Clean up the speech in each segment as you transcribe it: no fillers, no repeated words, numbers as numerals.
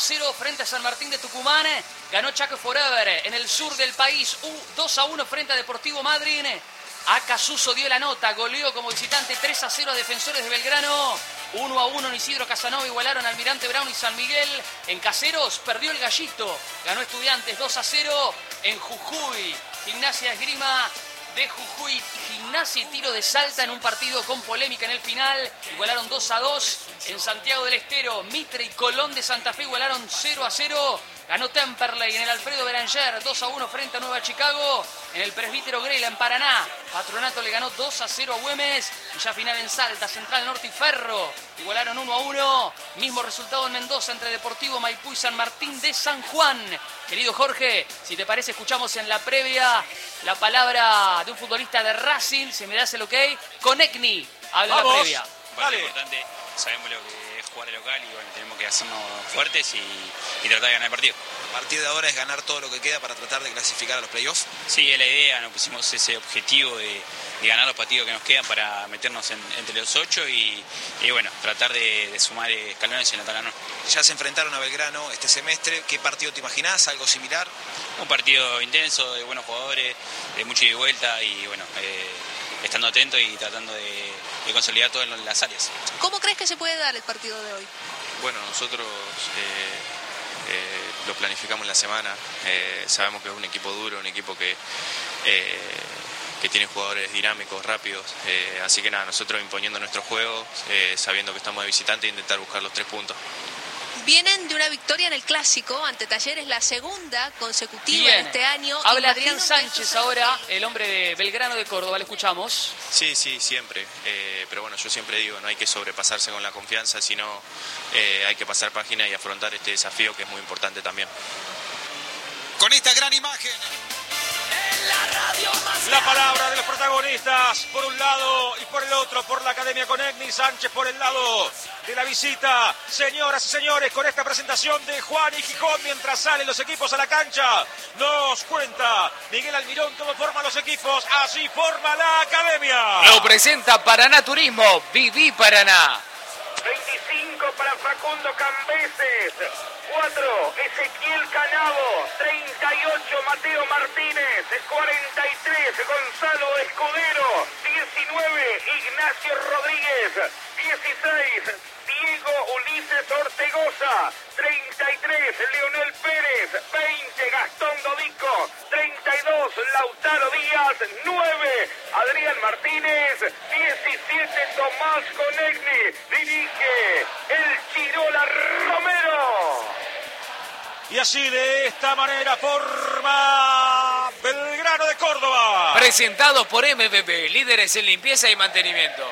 1-0 frente a San Martín de Tucumán. Ganó Chaco Forever en el sur del país. 2-1 frente a Deportivo Madryn. Acasuso dio la nota, goleó como visitante 3-0 a Defensores de Belgrano. 1-1 en Isidro Casanova, igualaron Almirante Brown y San Miguel. En Caseros perdió el Gallito, ganó Estudiantes 2-0 en Jujuy. Gimnasia Esgrima de Jujuy y Gimnasia y Tiro de Salta en un partido con polémica en el final. Igualaron 2-2 en Santiago del Estero. Mitre y Colón de Santa Fe igualaron 0-0. Ganó Temperley en el Alfredo Beranger 2-1 frente a Nueva Chicago. En el Presbítero Grela en Paraná, Patronato le ganó 2-0 a Güemes. Y ya final en Salta, Central Norte y Ferro igualaron 1-1. Mismo resultado en Mendoza entre Deportivo Maipú y San Martín de San Juan. Querido Jorge, si te parece, escuchamos en la previa la palabra de un futbolista de Racing. Si me das el ok, Konechny habla la previa. Vale. Importante, sabemos lo que es jugar de local y bueno, tenemos que hacernos fuertes y tratar de ganar el partido. A partir de ahora es ganar todo lo que queda para tratar de clasificar a los playoffs. Sí, es la idea, nos pusimos ese objetivo de ganar los partidos que nos quedan para meternos entre los 8 y bueno, tratar de sumar escalones en la tabla. Ya se enfrentaron a Belgrano este semestre, ¿qué partido te imaginás? ¿Algo similar? Un partido intenso, de buenos jugadores, de mucha ida y vuelta y bueno, estando atento y tratando de consolidar todo en las áreas. ¿Cómo crees que se puede dar el partido de hoy? Bueno, nosotros lo planificamos en la semana, sabemos que es un equipo duro, un equipo que tiene jugadores dinámicos, rápidos, así que nada, nosotros imponiendo nuestro juego, sabiendo que estamos de visitante, intentar buscar los 3 puntos. Vienen de una victoria en el Clásico ante Talleres, la segunda consecutiva de este año. Habla Adrián Sánchez ahora, el hombre de Belgrano de Córdoba, ¿le escuchamos? Sí, siempre, pero bueno, yo siempre digo, no hay que sobrepasarse con la confianza, sino hay que pasar página y afrontar este desafío que es muy importante también. Con esta gran imagen... La palabra de los protagonistas por un lado y por el otro, por la Academia Konechny, Sánchez por el lado de la visita. Señoras y señores, con esta presentación de Juan y Gijón mientras salen los equipos a la cancha, nos cuenta Miguel Almirón cómo forman los equipos, así forma la Academia. Lo presenta Paraná Turismo, Viví Paraná. 25 para Facundo Cambeses, 4 Ezequiel Canavo, 38 Mateo Martínez, 43 Gonzalo Escudero, 19 Ignacio Rodríguez, 16 Diego Ulises Ortegoza, 33 Leonel Pérez, 20 Gastón Dodico, 32 Lautaro Díaz, 9 Adrián Martínez, 17 Tomás Konechny, dirige el Chirola Romero. Y así de esta manera forma Belgrano de Córdoba. Presentado por MBB, líderes en limpieza y mantenimiento.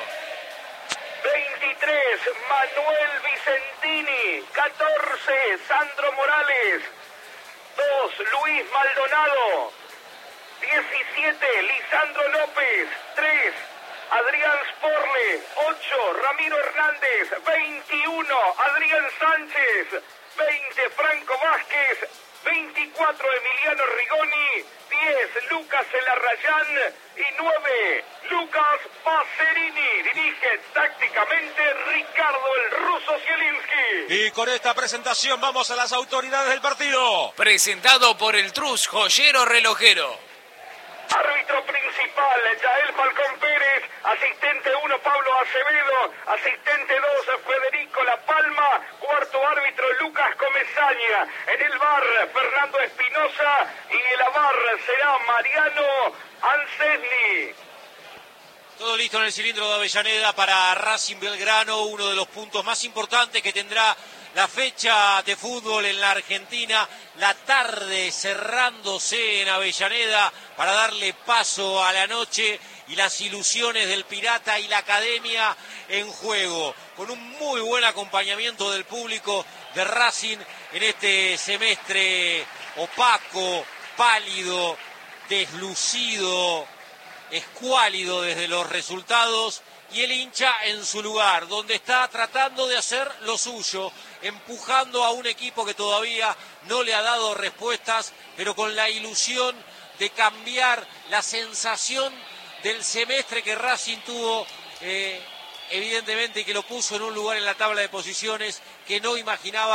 23 Manuel Vicentini, 14 Sandro Morales, 2 Luis Maldonado, 17 Lisandro López, 3 Adrián Sporle, 8 Ramiro Hernández, 21 Adrián Sánchez, 20 Franco Vázquez, 24 Emiliano Rigoni, 10 Lucas Elarrayán y 9 Lucas Pacerini. Dirige tácticamente Ricardo el Ruso Zielinski. Y con esta presentación vamos a las autoridades del partido. Presentado por el Trus Joyero Relojero. Árbitro principal, Yael Falcón Pérez. Asistente 1, Pablo Acevedo. Asistente 2, Federico La Palma. Cuarto árbitro, Lucas Comesaña. En el VAR, Fernando Espinosa. Y el AVAR será Mariano Ansesni. Todo listo en el cilindro de Avellaneda para Racing Belgrano, uno de los puntos más importantes que tendrá la fecha de fútbol en la Argentina, la tarde cerrándose en Avellaneda para darle paso a la noche y las ilusiones del Pirata y la Academia en juego, con un muy buen acompañamiento del público de Racing en este semestre opaco, pálido, deslucido, escuálido desde los resultados, y el hincha en su lugar, donde está tratando de hacer lo suyo, empujando a un equipo que todavía no le ha dado respuestas, pero con la ilusión de cambiar la sensación del semestre que Racing tuvo, evidentemente, que lo puso en un lugar en la tabla de posiciones que no imaginaba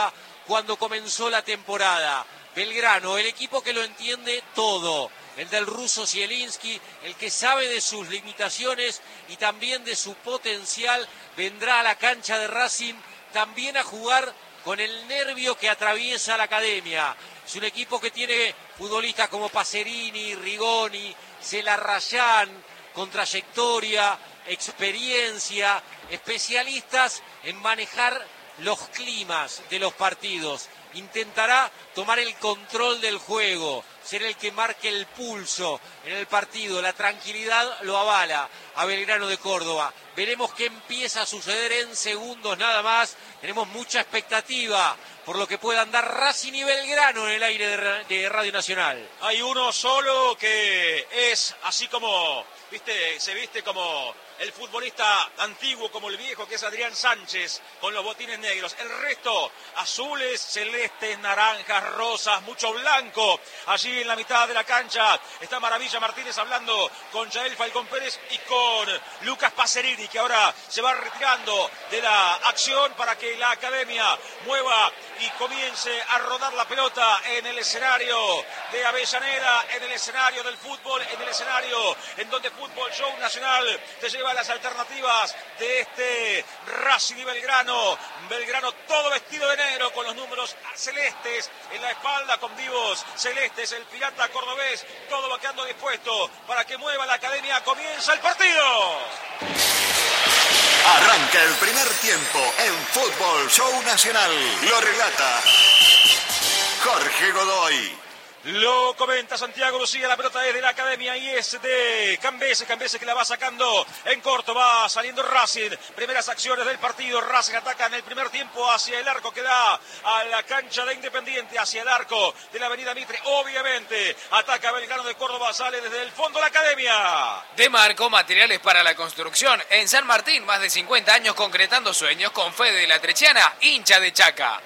cuando comenzó la temporada. Belgrano, el equipo que lo entiende todo, el del ruso Zielinski, el que sabe de sus limitaciones y también de su potencial, vendrá a la cancha de Racing también a jugar con el nervio que atraviesa la academia. Es un equipo que tiene futbolistas como Pacerini, Rigoni, Celarrayán, con trayectoria, experiencia, especialistas en manejar los climas de los partidos. Intentará tomar el control del juego, ser el que marque el pulso en el partido. La tranquilidad lo avala a Belgrano de Córdoba. Veremos qué empieza a suceder en segundos nada más. Tenemos mucha expectativa por lo que puedan dar Racing y Belgrano en el aire de Radio Nacional. Hay uno solo que es así como, viste, se viste como el futbolista antiguo, como el viejo, que es Adrián Sánchez, con los botines negros. El resto, azules, celestes, naranjas, rosas, mucho blanco. Allí en la mitad de la cancha está Maravilla Martínez hablando con Yael Falcón Pérez y con Lucas Pacerini, que ahora se va retirando de la acción para que la academia mueva y comience a rodar la pelota en el escenario de Avellaneda, en el escenario del fútbol, en el escenario en donde Fútbol Show Nacional te lleva las alternativas de este Racing y Belgrano. Belgrano todo vestido de negro con los números celestes en la espalda, con vivos celestes, el pirata cordobés, todo lo que ando dispuesto para que mueva la academia. Comienza el partido. Arranca el primer tiempo en Fútbol Show Nacional. Lo relata Jorge Godoy. Lo comenta Santiago Lucía, la pelota es de la academia y es de Cambese que la va sacando en corto, va saliendo Racing. Primeras acciones del partido, Racing ataca en el primer tiempo hacia el arco que da a la cancha de Independiente, hacia el arco de la avenida Mitre, obviamente. Ataca Belgrano de Córdoba, sale desde el fondo la academia. Demarco, materiales para la construcción. En San Martín, más de 50 años concretando sueños con Fede de la Trechiana, hincha de Chaca.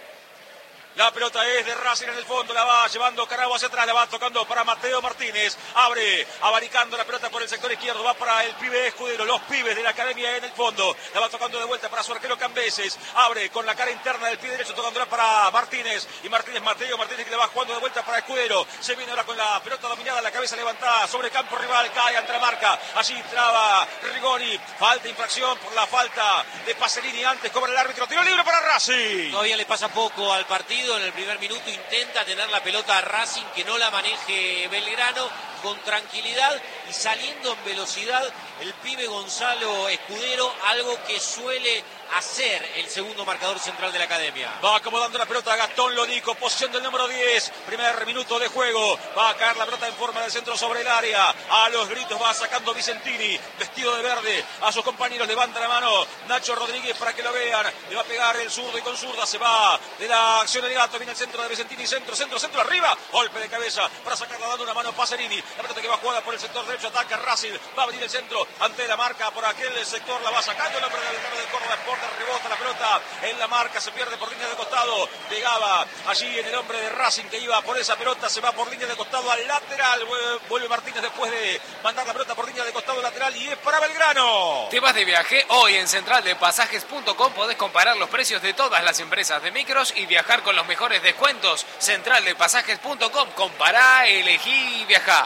La pelota es de Racing en el fondo, la va llevando Carabo hacia atrás, la va tocando para Mateo Martínez, abre, abaricando la pelota por el sector izquierdo, va para el pibe Escudero, los pibes de la academia en el fondo, la va tocando de vuelta para su arquero Cambeses, abre con la cara interna del pie derecho, tocándola para Martínez, y Mateo Martínez que le va jugando de vuelta para Escudero, se viene ahora con la pelota dominada, la cabeza levantada sobre campo rival, cae ante la marca, allí traba Rigoni, falta, infracción por la falta de Pacerini, antes cobra el árbitro, tiro libre para Racing. Todavía le pasa poco al partido. En el primer minuto intenta tener la pelota a Racing, que no la maneje Belgrano, con tranquilidad y saliendo en velocidad el pibe Gonzalo Escudero, algo que suele hacer el segundo marcador central de la academia. Va acomodando la pelota a Gastón Lodico, posición del número 10, primer minuto de juego, va a caer la pelota en forma de centro sobre el área, a los gritos va sacando Vicentini, vestido de verde, a sus compañeros levanta la mano Nacho Rodríguez para que lo vean, le va a pegar el zurdo y con zurda se va de la acción el gato, viene el centro de Vicentini, centro arriba, golpe de cabeza para sacarla dando una mano Pacerini, la pelota que va jugada por el sector derecho, ataca Racing, va a venir el centro ante la marca por aquel sector, la va sacando el hombre del Belgrano de Córdoba, rebota la pelota en la marca, se pierde por línea de costado, pegaba allí en el hombre de Racing que iba por esa pelota, se va por línea de costado al lateral, vuelve Martínez después de mandar la pelota por línea de costado lateral y es para Belgrano. ¿Te vas de viaje? Hoy en centraldepasajes.com podés comparar los precios de todas las empresas de micros y viajar con los mejores descuentos. Centraldepasajes.com, compará, elegí y viajá.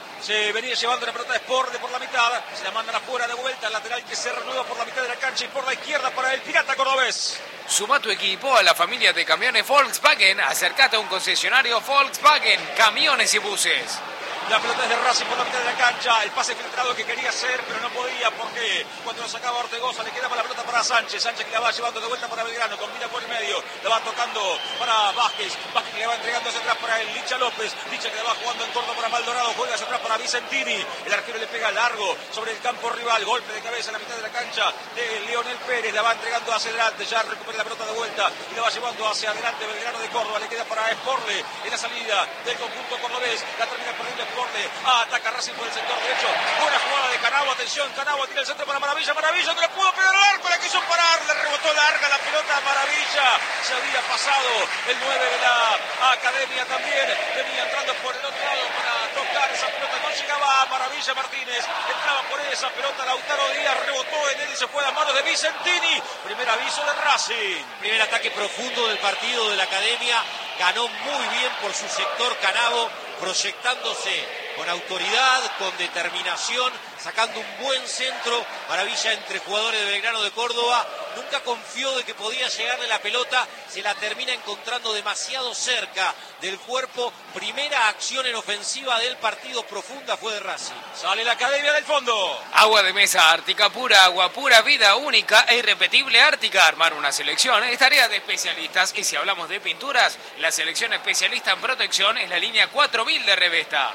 Se venía llevando la pelota de Sport por la mitad, se la mandan afuera de vuelta, el lateral que se reanuda por la mitad de la cancha y por la izquierda para el pirata cordobés. Suma tu equipo a la familia de camiones Volkswagen, acércate a un concesionario Volkswagen, camiones y buses. La pelota es de Racing por la mitad de la cancha, el pase filtrado que quería hacer pero no podía porque cuando lo sacaba Ortegoza le quedaba la pelota para Sánchez que la va llevando de vuelta para Belgrano, combina por el medio, la va tocando para Vázquez que le va entregando hacia atrás para el Licha López, Licha que la va jugando en corto para Maldonado, juega hacia atrás para Vicentini, el arquero le pega largo sobre el campo rival, golpe de cabeza en la mitad de la cancha de Leonel Pérez, la va entregando hacia adelante, ya recupera la pelota de vuelta y la va llevando hacia adelante Belgrano de Córdoba, le queda para Sporle en la salida del conjunto cordobés, la termina perdiendo Sporle. Ataca Racing por el sector derecho. Buena jugada de Canavo. Atención, Canavo tira el centro para Maravilla. Maravilla que le pudo pegar al arco. La quiso parar. Le rebotó larga la pelota a Maravilla. Se había pasado el 9 de la Academia también. Venía entrando por el otro lado para tocar esa pelota. No llegaba a Maravilla Martínez. Entraba por esa pelota Lautaro Díaz. Rebotó en él y se fue a las manos de Vicentini. Primer aviso de Racing. Primer ataque profundo del partido de la Academia. Ganó muy bien por su sector Canavo, proyectándose con autoridad, con determinación, sacando un buen centro. Maravilla entre jugadores de Belgrano de Córdoba. Nunca confió de que podía llegarle la pelota. Se la termina encontrando demasiado cerca del cuerpo. Primera acción en ofensiva del partido profunda fue de Racing. Sale la Academia del fondo. Agua de mesa Ártica pura, agua pura, vida única e irrepetible Ártica. Armar una selección es tarea de especialistas. Y si hablamos de pinturas, la selección especialista en protección es la línea 4000 de Revesta.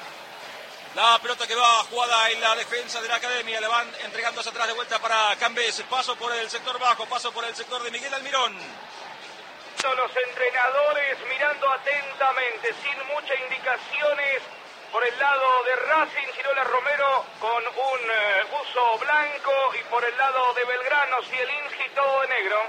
La pelota que va jugada en la defensa de la Academia. Le van entregando hacia atrás de vuelta para Cambés. Paso por el sector bajo, paso por el sector de Miguel Almirón. Los entrenadores mirando atentamente, sin muchas indicaciones, por el lado de Racing, Girola Romero con un buzo blanco y por el lado de Belgrano, Zielinski todo de negro.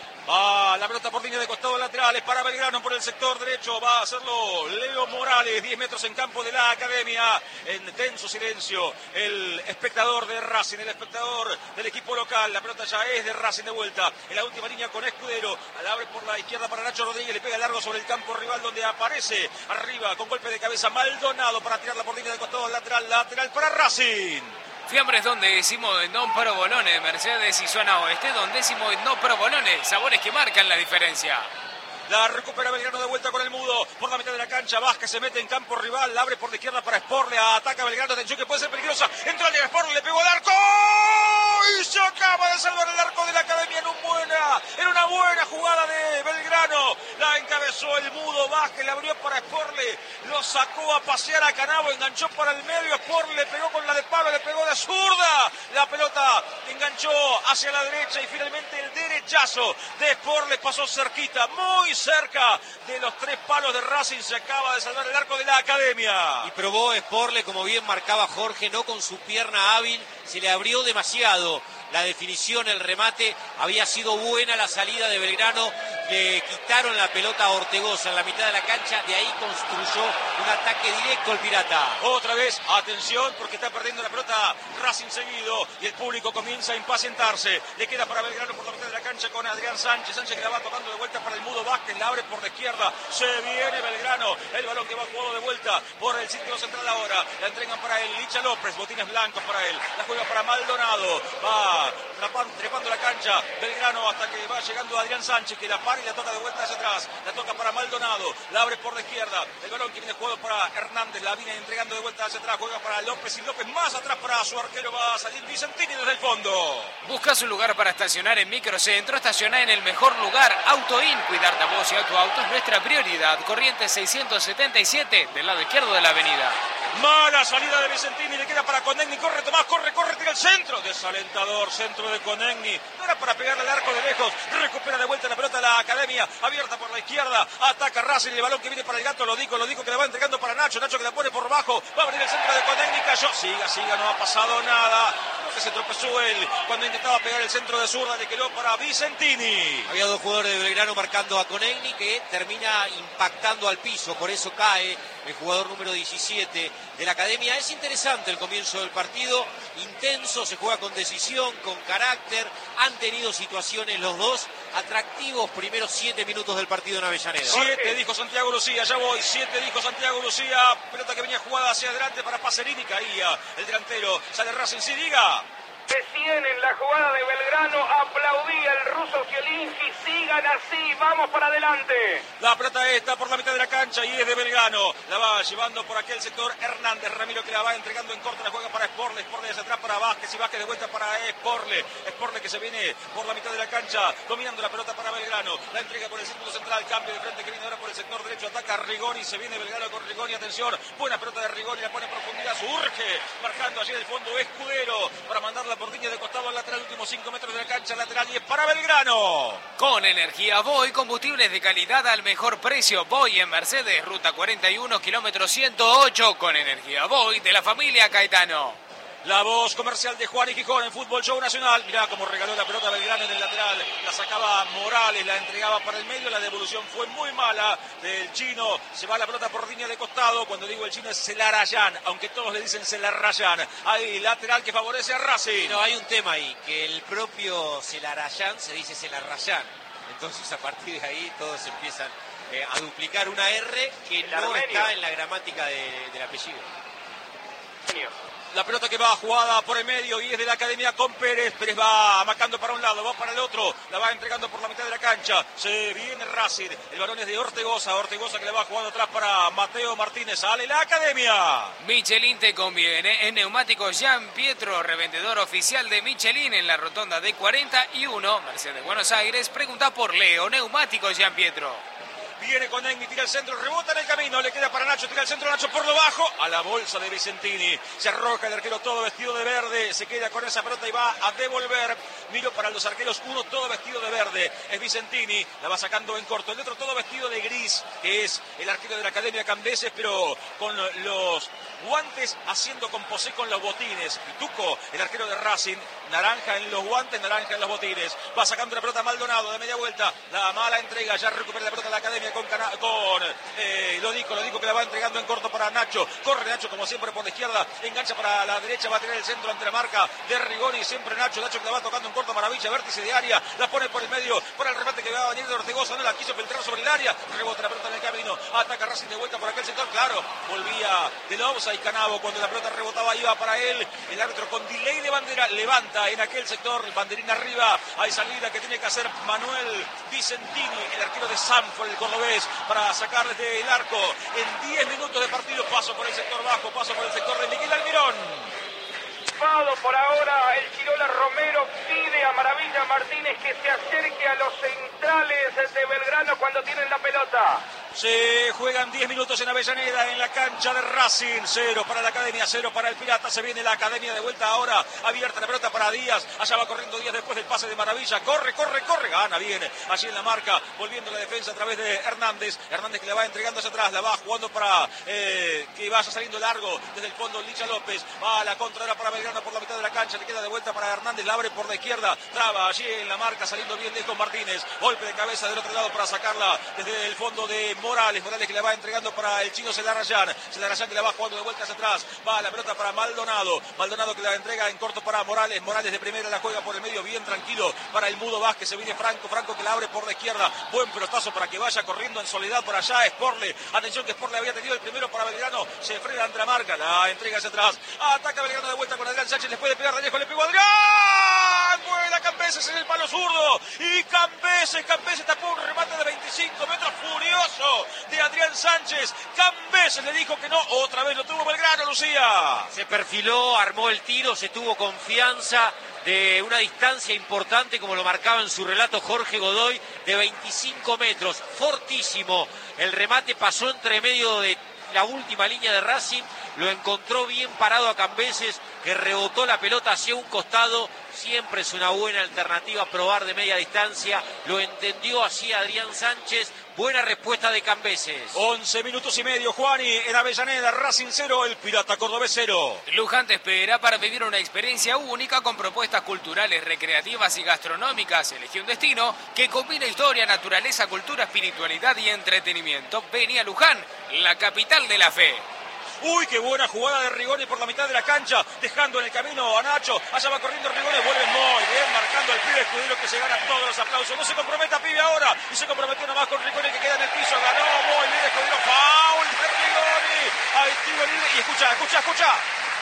Va la pelota por línea de costado laterales para Belgrano por el sector derecho. Va a hacerlo Leo Morales, 10 metros en campo de la Academia. En tenso silencio, el espectador de Racing, el espectador del equipo local. La pelota ya es de Racing de vuelta. En la última línea con Escudero. La abre por la izquierda para Nacho Rodríguez. Le pega largo sobre el campo rival donde aparece arriba con golpe de cabeza Maldonado para tirarla por línea de costado lateral para Racing. Fiambres dondesimo en Don Provolone, Mercedes y zona oeste, dondesimo en Don Provolone, sabores que marcan la diferencia. La recupera Belgrano de vuelta con el Mudo por la mitad de la cancha. Vázquez se mete en campo rival, la abre por la izquierda para Sporle, ataca Belgrano, atención que puede ser peligrosa. Entró al Sporle, le pegó al arco y se acaba de salvar el arco de la Academia en una buena jugada de Belgrano. La encabezó el Mudo, Vázquez le abrió para Sporle, lo sacó a pasear a Canavo, enganchó para el medio, Sporle le pegó con la de palo, le pegó de zurda. La pelota enganchó hacia la derecha y finalmente el derechazo de Sporle pasó cerquita, muy cerca de los 3 palos de Racing. Se acaba de salvar el arco de la Academia. Y probó Sporle, como bien marcaba Jorge, no con su pierna hábil, se le abrió demasiado. La definición, el remate, había sido buena la salida de Belgrano. Le quitaron la pelota a Ortegoza en la mitad de la cancha. De ahí construyó un ataque directo al Pirata. Otra vez, atención, porque está perdiendo la pelota Racing seguido. Y el público comienza a impacientarse. Le queda para Belgrano por la mitad de la cancha con Adrián Sánchez. Sánchez que la va tocando de vuelta para el Mudo Vázquez. La abre por la izquierda. Se viene Belgrano. El balón que va jugado de vuelta por el círculo central ahora. La entregan para el Licha López. Botines blancos para él. La juega para Maldonado. Va trepando la cancha Belgrano hasta que va llegando Adrián Sánchez, que la para y la toca de vuelta hacia atrás. La toca para Maldonado, la abre por la izquierda. El balón que viene jugado para Hernández, la viene entregando de vuelta hacia atrás. Juega para López y López más atrás para su arquero. Va a salir Vicentini desde el fondo. Buscas un lugar para estacionar en Microcentro, estaciona en el mejor lugar. AutoIn, cuidarte a vos y a tu auto es nuestra prioridad. Corriente 677 del lado izquierdo de la avenida. Mala salida de Vicentini, le queda para Conegni, corre Tomás, corre, tira el centro, desalentador, centro de Conegni, no era para pegarle al arco de lejos, recupera de vuelta la pelota la Academia, abierta por la izquierda, ataca Racing, el balón que viene para el Gato, lo digo que la va entregando para Nacho que la pone por bajo, va a abrir el centro de Conegni, cayó, siga, no ha pasado nada, creo que se tropezó él cuando intentaba pegar el centro de zurda, le quedó para Vicentini. Había 2 jugadores de Belgrano marcando a Conegni que termina impactando al piso, por eso cae el jugador número 17 de la Academia. Es interesante el comienzo del partido, intenso, se juega con decisión, con carácter, han tenido situaciones los dos, atractivos primeros 7 minutos del partido en Avellaneda. 7 dijo Santiago Lucía, ya voy, 7 dijo Santiago Lucía, pelota que venía jugada hacia adelante para Pacerini, caía el delantero, sale Racing, sí, diga. Recién en la jugada de Belgrano aplaudía el ruso Zielinski, sigan así, vamos para adelante. La pelota está por la mitad de la cancha y es de Belgrano, la va llevando por aquel sector Hernández, Ramiro que la va entregando en corto, la juega para Sporle hacia atrás para Vázquez y Vázquez de vuelta para Sporle que se viene por la mitad de la cancha, dominando la pelota para Belgrano, la entrega por el círculo central, cambio de frente que viene ahora por el sector derecho, ataca Rigoni, se viene Belgrano con Rigoni, atención, buena pelota de Rigoni, la pone en profundidad, surge, marcando allí en el fondo Escudero para mandarla la porteña de costado al lateral, últimos 5 metros de la cancha, lateral, y es para Belgrano. Con energía Voy, combustibles de calidad al mejor precio. Voy en Mercedes, ruta 41, kilómetro 108. Con energía Voy de la familia Caetano. La voz comercial de Juan y Gijón en Fútbol Show Nacional. Mirá cómo regaló la pelota Belgrano en el lateral. La sacaba Morales, la entregaba para el medio. La devolución fue muy mala del chino. Se va la pelota por línea de costado. Cuando digo el chino es Celarayán, aunque todos le dicen Celarayán. Ahí lateral que favorece a Racing. No, hay un tema ahí, que el propio Celarayán se dice Celarayán. Entonces a partir de ahí todos empiezan a duplicar una R que no está en la gramática del apellido. La pelota que va jugada por el medio y es de la academia con Pérez. Pérez va amacando para un lado, va para el otro. La va entregando por la mitad de la cancha. Se viene Racing. El balón es de Ortegoza. Ortegoza que le va jugando atrás para Mateo Martínez. Sale la academia. Michelin te conviene. En Neumáticos Gian Pietro, revendedor oficial de Michelin en la rotonda de 41, Mercedes Buenos Aires. Pregunta por Leo. Neumáticos Gian Pietro. Viene con Engi, tira el centro, rebota en el camino, le queda para Nacho, tira el centro, Nacho por lo bajo, a la bolsa de Vicentini. Se arroja el arquero todo vestido de verde, se queda con esa pelota y va a devolver. Miro para los arqueros, uno todo vestido de verde, es Vicentini, la va sacando en corto. El otro todo vestido de gris, que es el arquero de la Academia Cambeses, pero con los guantes haciendo composé con los botines. Pituco, el arquero de Racing, naranja en los guantes, naranja en los botines. Va sacando la pelota Maldonado de media vuelta, la mala entrega, ya recupera la pelota de la Academia con Lodico que la va entregando en corto para Nacho. Corre Nacho como siempre por la izquierda, engancha para la derecha, va a tener el centro ante la marca de Rigoni, siempre Nacho que la va tocando en corto, maravilla, vértice de área, la pone por el medio, por el remate que va a venir de Ortegoza, no la quiso filtrar sobre el área, rebota la pelota en el camino, ataca Racing de vuelta por aquel sector, claro, volvía de la offside Canavo, cuando la pelota rebotaba iba para él, el árbitro con delay de bandera levanta en aquel sector, banderín arriba, hay salida que tiene que hacer Manuel Vicentini, el arquero de Sanford, el cordobés, para sacar desde el arco en 10 minutos de partido. Paso por el sector bajo, paso por el sector de Miguel Almirón. Por ahora el Chirola Romero pide a Maravilla Martínez que se acerque a los centrales de Belgrano cuando tienen la pelota. Se juegan 10 minutos en Avellaneda, en la cancha de Racing. 0 para la Academia, 0 para el Pirata. Se viene la Academia de vuelta ahora. Abierta la pelota para Díaz. Allá va corriendo Díaz después del pase de Maravilla. Corre. Gana bien. Allí en la marca. Volviendo la defensa a través de Hernández. Hernández que la va entregando hacia atrás. La va jugando para que vaya saliendo largo desde el fondo Licha López. Va a la contra ahora para Belgrano por la mitad de la cancha. Le queda de vuelta para Hernández. La abre por la izquierda. Traba allí en la marca saliendo bien lejos Martínez. Golpe de cabeza del otro lado para sacarla desde el fondo de Morales que le va entregando para el chino Celarayán que la va jugando de vuelta hacia atrás, va la pelota para Maldonado que la entrega en corto para Morales de primera la juega por el medio bien tranquilo para el Mudo Vázquez, se viene Franco que la abre por la izquierda, buen pelotazo para que vaya corriendo en soledad por allá Sporle, atención que Sporle había tenido el primero para Belgrano, se frena ante la marca, la entrega hacia atrás, ataca Belgrano de vuelta con Adrián Sánchez, le puede pegar de lejos, le pegó Adrián, vuela Cambeses en el palo zurdo y Cambeses tapó un remate de 25 metros furioso de Adrián Sánchez. Cambeses le dijo que no, otra vez lo tuvo Belgrano, Lucía. Se perfiló, armó el tiro, se tuvo confianza de una distancia importante, como lo marcaba en su relato Jorge Godoy, de 25 metros, fortísimo. El remate pasó entre medio de la última línea de Racing, lo encontró bien parado a Cambeses, que rebotó la pelota hacia un costado. Siempre es una buena alternativa probar de media distancia, lo entendió así Adrián Sánchez. Buena respuesta de Cambeses. 11 minutos y medio, Juani, en Avellaneda, Racing 0, el Pirata Cordobés 0. Luján te espera para vivir una experiencia única con propuestas culturales, recreativas y gastronómicas. Elegí un destino que combina historia, naturaleza, cultura, espiritualidad y entretenimiento. Vení a Luján, la capital de la fe. Uy, qué buena jugada de Rigoni por la mitad de la cancha, dejando en el camino a Nacho. Allá va corriendo Rigoni, vuelve muy bien, marcando el pibe Escudero que se gana todos los aplausos. No se comprometa pibe ahora, y se comprometió nomás con Rigoni que queda en el piso. Ganó muy bien Escudero, foul de Rigoni. Ahí tiro libre y escucha.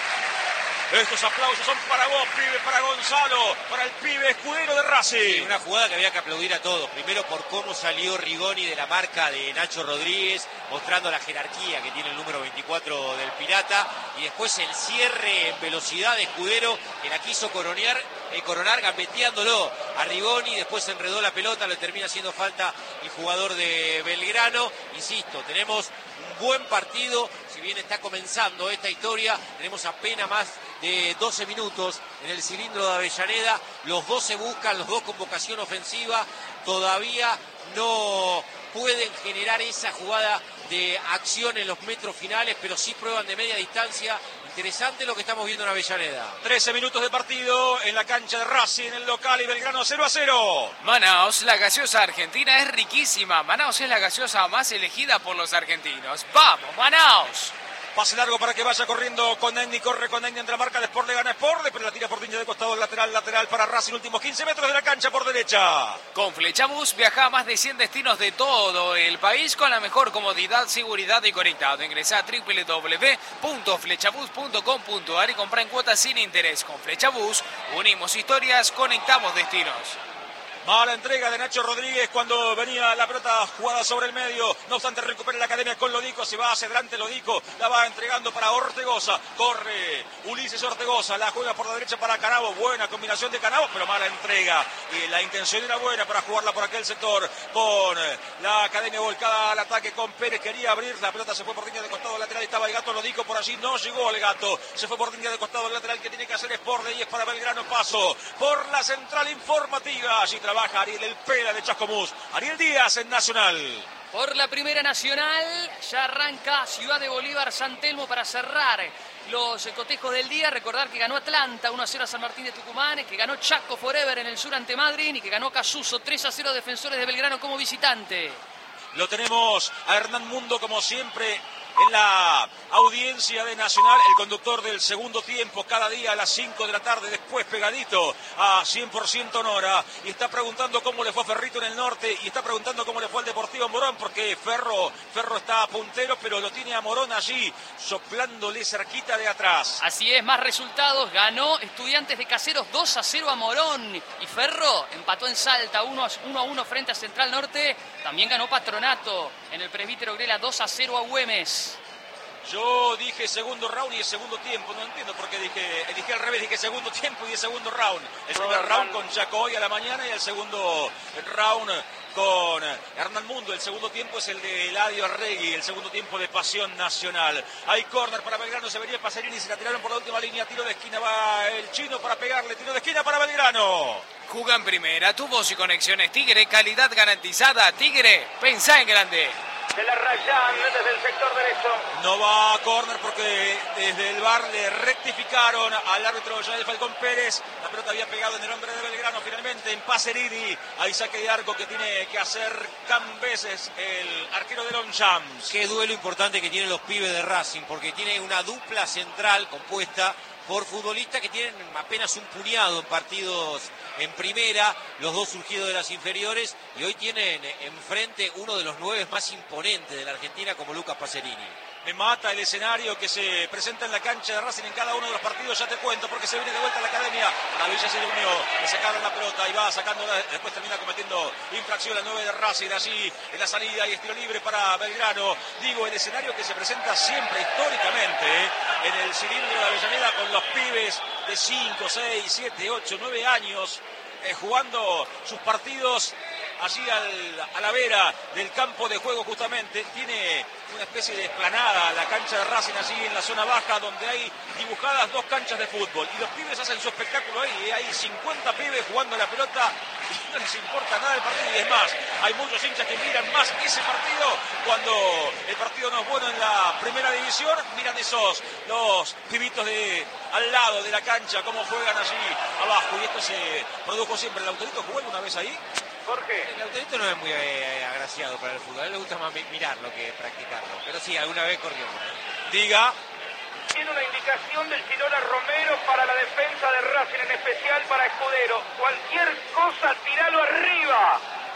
Estos aplausos son para vos, pibe, para Gonzalo, para el pibe Escudero de Racing. Sí, una jugada que había que aplaudir a todos. Primero por cómo salió Rigoni de la marca de Nacho Rodríguez, mostrando la jerarquía que tiene el número 24 del Pirata. Y después el cierre en velocidad de Escudero, que la quiso coronar gambeteándolo a Rigoni. Después se enredó la pelota, le termina haciendo falta el jugador de Belgrano. Insisto, tenemos un buen partido. Si bien está comenzando esta historia, tenemos apenas más de 12 minutos en el cilindro de Avellaneda. Los dos se buscan, los dos con vocación ofensiva. Todavía no pueden generar esa jugada de acción en los metros finales, pero sí prueban de media distancia. Interesante lo que estamos viendo en Avellaneda. 13 minutos de partido en la cancha de Racing, en el local, y Belgrano 0-0. Manaos, la gaseosa argentina es riquísima. Manaos es la gaseosa más elegida por los argentinos. ¡Vamos, Manaos! Pase largo para que vaya corriendo Conegni, corre Conegni entre la marca de Sport, le gana Sport, pero la tira por línea de costado, lateral para Racing, últimos 15 metros de la cancha por derecha. Con Flechabús viaja a más de 100 destinos de todo el país con la mejor comodidad, seguridad y conectado. Ingresa a www.flechabus.com.ar y compra en cuotas sin interés. Con Flechabús unimos historias, conectamos destinos. Mala entrega de Nacho Rodríguez cuando venía la pelota jugada sobre el medio. No obstante, recupera la academia con Lodico. Se va hacia adelante Lodico. La va entregando para Ortegoza. Corre Ulises Ortegoza. La juega por la derecha para Canavo. Buena combinación de Canavo, pero mala entrega. Y la intención era buena para jugarla por aquel sector. Con la academia volcada al ataque con Pérez. Quería abrir. La pelota se fue por línea de costado lateral. Estaba el Gato Lodico por allí. No llegó el Gato. Se fue por línea de costado lateral que tiene que hacer Sport. Y es para Belgrano. Paso por la central informativa. Allí trabaja Ariel El Pela de Chascomús. Ariel Díaz en Nacional. Por la Primera Nacional ya arranca Ciudad de Bolívar, San Telmo para cerrar los cotejos del día. Recordar que ganó Atlanta 1-0 a San Martín de Tucumán, que ganó Chaco Forever en el sur ante Madrid y que ganó Casuso 3-0 a Defensores de Belgrano como visitante. Lo tenemos a Hernán Mundo como siempre en la audiencia de Nacional, el conductor del segundo tiempo, cada día a las 5 de la tarde, después pegadito a 100% Nora, y está preguntando cómo le fue a Ferrito en el norte, y está preguntando cómo le fue al Deportivo Morón, porque Ferro está puntero, pero lo tiene a Morón allí, soplándole cerquita de atrás. Así es, más resultados, ganó Estudiantes de Caseros 2-0 a Morón, y Ferro empató en Salta 1-1 frente a Central Norte, también ganó Patronato en el Presbítero Grela 2-0 a Güemes. Yo dije segundo round y el segundo tiempo, no entiendo por qué dije al revés, dije segundo tiempo y el segundo round. El primer round con Chaco hoy a la mañana y el segundo round con Hernán Mundo. El segundo tiempo es el de Eladio Arregui, el segundo tiempo de Pasión Nacional. Hay córner para Belgrano, se venía Pacerini, se la tiraron por la última línea, tiro de esquina, va el chino para pegarle, tiro de esquina para Belgrano. Juga en primera, tu voz y conexiones Tigre, calidad garantizada. Tigre, pensá en grande. De la Rayán desde el sector derecho. No va a córner porque desde el VAR le rectificaron al árbitro Yael Falcón Pérez. La pelota había pegado en el hombre de Belgrano finalmente en Pacerini. Hay saque de arco que tiene que hacer Cambeses, el arquero de Longchamps. Qué duelo importante que tienen los pibes de Racing, porque tiene una dupla central compuesta por futbolistas que tienen apenas un puñado en partidos en primera, los dos surgidos de las inferiores, y hoy tienen enfrente uno de los 9 más imponentes de la Argentina como Lucas Pacerini. Me mata el escenario que se presenta en la cancha de Racing en cada uno de los partidos, ya te cuento, porque se viene de vuelta a la academia. La Villa se durmió, le sacaron la pelota y va sacándola, después termina cometiendo infracción a 9 de Racing, allí en la salida y estilo libre para Belgrano. Digo, el escenario que se presenta siempre históricamente en el cilindro de Avellaneda con los pibes de 5, 6, 7, 8, 9 años jugando sus partidos allí a la vera del campo de juego justamente. Tiene una especie de explanada la cancha de Racing allí en la zona baja donde hay dibujadas 2 canchas de fútbol y los pibes hacen su espectáculo ahí, y hay 50 pibes jugando la pelota y no les importa nada el partido, y es más, hay muchos hinchas que miran más ese partido cuando el partido no es bueno en la primera división, miran los pibitos de al lado de la cancha cómo juegan allí abajo, y esto se produjo siempre. ¿El Lauterito jugó alguna vez ahí? Jorge. El Lauterito no es muy agraciado para el fútbol, a él le gusta más mirarlo que practicarlo, pero sí, alguna vez corrió. Diga. Tiene una indicación del Chirona Romero para la defensa de Racing, en especial para Escudero. Cualquier cosa, tiralo arriba.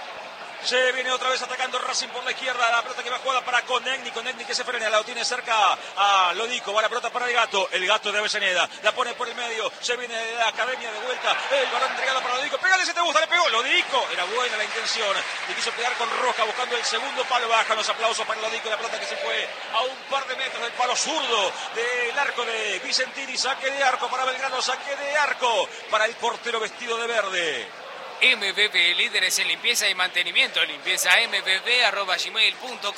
Se viene otra vez atacando Racing por la izquierda, la pelota que va jugada para Conegni que se frena, la tiene cerca a Lodico, va la pelota para el Gato de Avellaneda, la pone por el medio, se viene de la academia de vuelta, el balón entregado para Lodico, pégale si te gusta, le pegó Lodico, era buena la intención, le quiso pegar con Roja buscando el segundo palo, baja los aplausos para Lodico, la pelota que se fue a un par de metros del palo zurdo del arco de Vicentini, saque de arco para Belgrano, saque de arco para el portero vestido de verde. MBB, líderes en limpieza y mantenimiento. Limpieza mbb@gmail.com.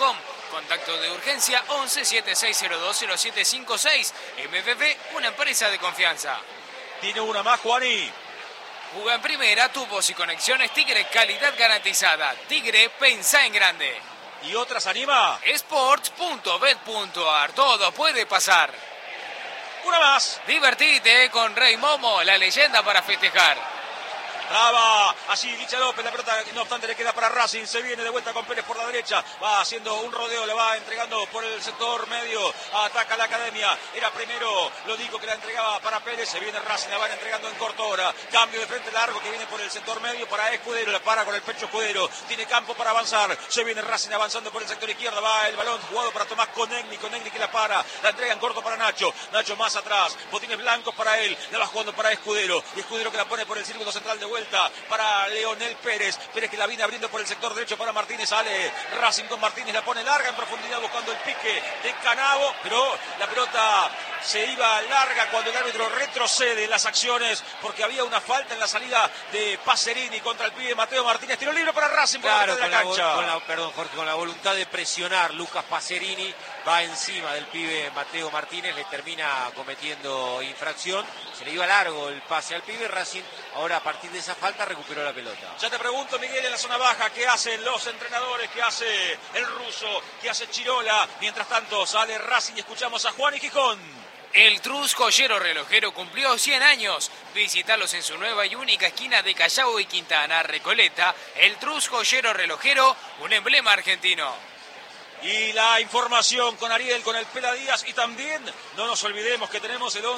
Contacto de urgencia 11 7602 0756. MFP, una empresa de confianza. Tiene una más, Juani. Juega en primera, tubos y conexiones Tigre, calidad garantizada. Tigre, pensá en grande. ¿Y otra se anima? Sports.bet.ar, todo puede pasar. Una más. Divertite con Rey Momo, la leyenda para festejar. Traba, así Licha López, la pelota no obstante le queda para Racing, se viene de vuelta con Pérez por la derecha, va haciendo un rodeo, le va entregando por el sector medio, ataca la Academia, era primero, lo digo que la entregaba para Pérez, se viene Racing, la van entregando en corto hora, cambio de frente largo que viene por el sector medio para Escudero, la para con el pecho Escudero, tiene campo para avanzar, se viene Racing avanzando por el sector izquierdo, va el balón jugado para Tomás Conegni que la para, la entrega en corto para Nacho más atrás, botines blancos para él, la va jugando para Escudero, y Escudero que la pone por el círculo central de vuelta para Leonel Pérez que la viene abriendo por el sector derecho para Martínez, sale Racing con Martínez, la pone larga en profundidad buscando el pique de Canavo, pero la pelota se iba larga cuando el árbitro retrocede las acciones porque había una falta en la salida de Pacerini contra el pibe Mateo Martínez, tiro libre para Racing por la mitad de la cancha. Con la voluntad de presionar, Lucas Pacerini va encima del pibe Mateo Martínez, le termina cometiendo infracción, se le iba largo el pase al pibe, Racing ahora a partir de esa falta recuperó la pelota. Ya te pregunto, Miguel, en la zona baja, ¿qué hacen los entrenadores? ¿Qué hace el ruso? ¿Qué hace Chirola? Mientras tanto sale Racing y escuchamos a Juan y Gijón. El Trus Joyero Relojero cumplió 100 años. Visítalos en su nueva y única esquina de Callao y Quintana, Recoleta. El Trus Joyero Relojero, un emblema argentino. Y la información con Ariel, con el Pela Díaz, y también no nos olvidemos que tenemos el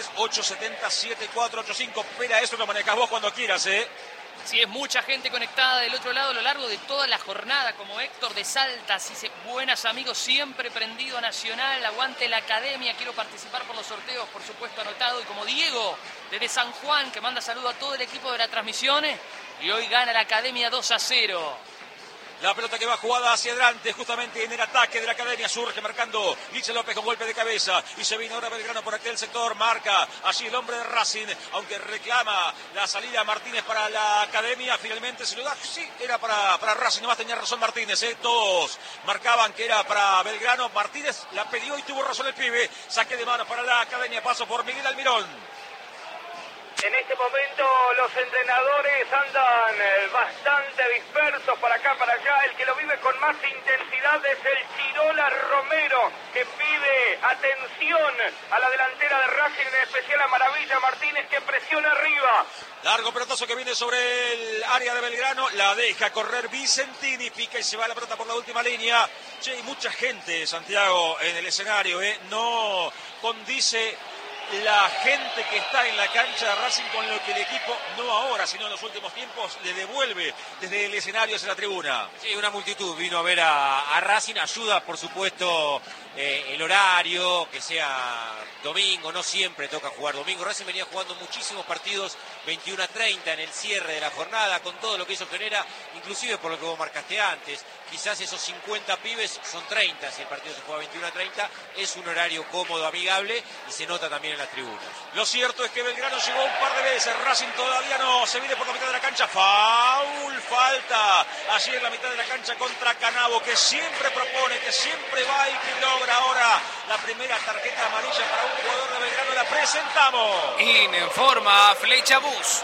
11-3-870-7485. Pela, eso lo manejas vos cuando quieras, ¿eh? Sí, es mucha gente conectada del otro lado a lo largo de toda la jornada, como Héctor de Salta, dice, buenas amigos, siempre prendido a Nacional, aguante la Academia, quiero participar por los sorteos, por supuesto anotado, y como Diego, desde San Juan, que manda saludo a todo el equipo de la transmisión, y hoy gana la Academia 2-0. La pelota que va jugada hacia adelante, justamente en el ataque de la Academia, surge marcando Licha López con golpe de cabeza, y se viene ahora Belgrano por aquel sector, marca allí el hombre de Racing, aunque reclama la salida Martínez para la Academia, finalmente se lo da, sí, era para Racing, nomás tenía razón Martínez, todos marcaban que era para Belgrano, Martínez la pidió y tuvo razón el pibe, saque de mano para la Academia, paso por Miguel Almirón. En este momento los entrenadores andan bastante dispersos para acá, para allá. El que lo vive con más intensidad es el Chirola Romero, que pide atención a la delantera de Racing, en especial a Maravilla Martínez, que presiona arriba. Largo pelotazo que viene sobre el área de Belgrano, la deja correr Vicentini, pica y se va la pelota por la última línea. Che, hay mucha gente, Santiago, en el escenario, no condice la gente que está en la cancha de Racing con lo que el equipo, no ahora, sino en los últimos tiempos, le devuelve desde el escenario hacia la tribuna. Sí, una multitud vino a ver a Racing, ayuda por supuesto el horario, que sea domingo, no siempre toca jugar domingo. Racing venía jugando muchísimos partidos 21-30 en el cierre de la jornada, con todo lo que eso genera, inclusive por lo que vos marcaste antes, quizás esos 50 pibes son 30, si el partido se juega 21-30, es un horario cómodo, amigable, y se nota también en las tribunas. Lo cierto es que Belgrano llegó un par de veces, Racing todavía no, se viene por la mitad de la cancha, falta allí en la mitad de la cancha contra Canavo, que siempre propone, que siempre va y que logra ahora la primera tarjeta amarilla para un jugador de Belgrano. La presentamos. Informa Flecha Bus.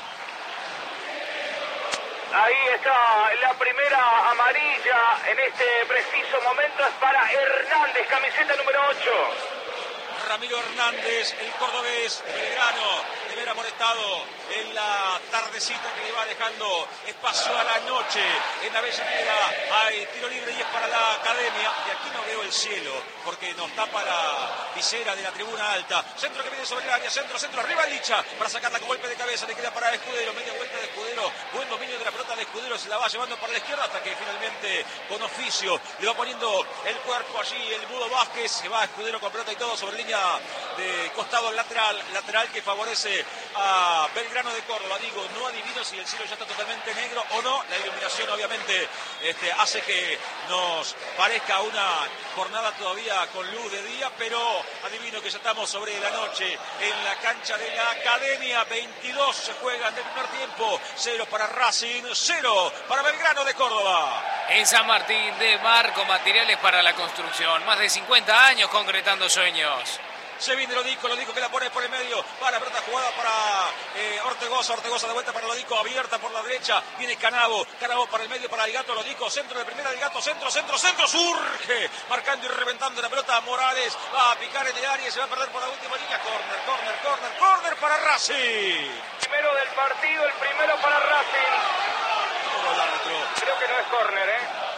Ahí está la primera amarilla en este preciso momento, es para Hernández, camiseta número 8. Ramiro Hernández, el cordobés, Belgrano, de haber amonestado en la tardecita que le va dejando espacio a la noche. En Avellaneda hay tiro libre y es para la Academia. De aquí no veo el cielo porque nos tapa la visera de la tribuna alta. Centro que viene sobre el área, centro, arriba Licha para sacarla con golpe de cabeza. Le queda para Escudero, media vuelta de Escudero. Buen dominio de la pelota de Escudero, se la va llevando para la izquierda hasta que finalmente con oficio le va poniendo el cuerpo allí el Mudo Vázquez. Se va Escudero con pelota y todo sobre línea de costado lateral que favorece a Belgrano de Córdoba. Digo, no adivino si el cielo ya está totalmente negro o no. La iluminación obviamente hace que nos parezca una jornada todavía con luz de día, pero adivino que ya estamos sobre la noche en la cancha de la Academia. 22 se juegan del primer tiempo, se 0 para Racing, 0 para Belgrano de Córdoba. En San Martín de Marco, materiales para la construcción. Más de 50 años concretando sueños. Se viene Lodico que la pone por el medio, va la pelota jugada para Ortegoza de vuelta para Lodico, abierta por la derecha, viene Canavo para el medio para el Gato, Lodico, centro de primera, el Gato, centro, surge, marcando y reventando la pelota, Morales va a picar en el área y se va a perder por la última línea, corner para Racing. Primero del partido, el primero para Racing. Todo el árbitro. Creo que no es córner,